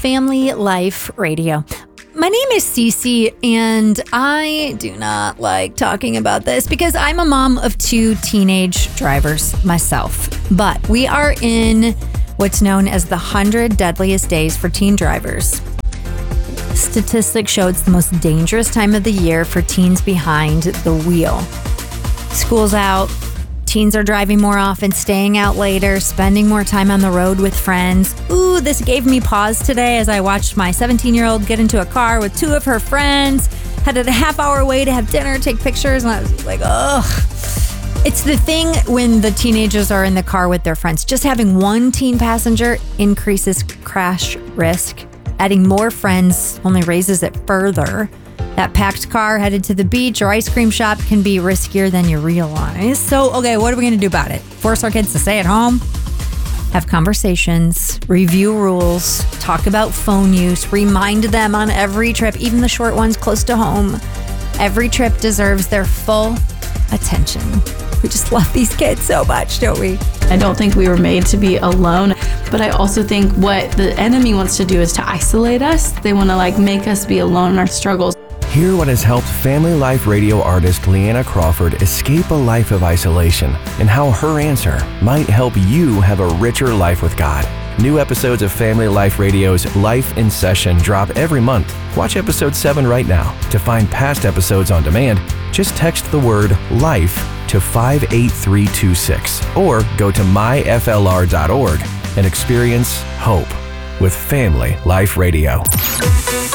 Family Life Radio. My name is Cece, and I do not like talking about this because I'm a mom of 2 teenage drivers myself. But we are in what's known as the 100 deadliest days for teen drivers. Statistics show it's the most dangerous time of the year for teens behind the wheel. School's out, teens are driving more often, staying out later, spending more time on the road with friends. Ooh, this gave me pause today as I watched my 17-year-old get into a car with 2 of her friends, had a half-hour away to have dinner, take pictures, and I was like, ugh. It's the thing when the teenagers are in the car with their friends. Just having one teen passenger increases crash risk. Adding more friends only raises it further. That packed car headed to the beach or ice cream shop can be riskier than you realize. So, okay, what are we going to do about it? Force our kids to stay at home? Have conversations, review rules, talk about phone use, remind them on every trip, even the short ones close to home. Every trip deserves their full attention. We just love these kids so much, don't we? I don't think we were made to be alone, but I also think what the enemy wants to do is to isolate us. They want to make us be alone in our struggles. Hear what has helped Family Life Radio artist Leanna Crawford escape a life of isolation and how her answer might help you have a richer life with God. New episodes of Family Life Radio's Life in Session drop every month. Watch episode 7 right now. To find past episodes on demand, just text the word LIFE to 58326 or go to myflr.org and experience hope with Family Life Radio.